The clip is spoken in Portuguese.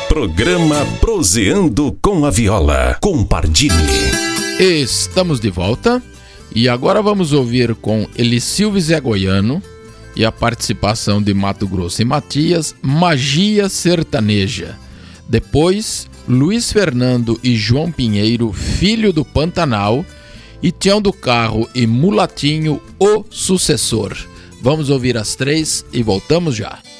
Programa Proseando com a Viola, com Pardini. Estamos de volta e agora vamos ouvir com Elissilvio Zé Goiano e a participação de Mato Grosso e Matias, Magia Sertaneja. Depois, Luiz Fernando e João Pinheiro, Filho do Pantanal, e Tião do Carro e Mulatinho, O Sucessor. Vamos ouvir as três e voltamos já.